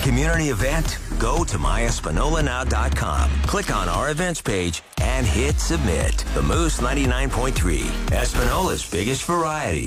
community event? Go to myespinolanow.com, click on our events page, and hit submit. The Moose 99.3, Espinola's biggest variety.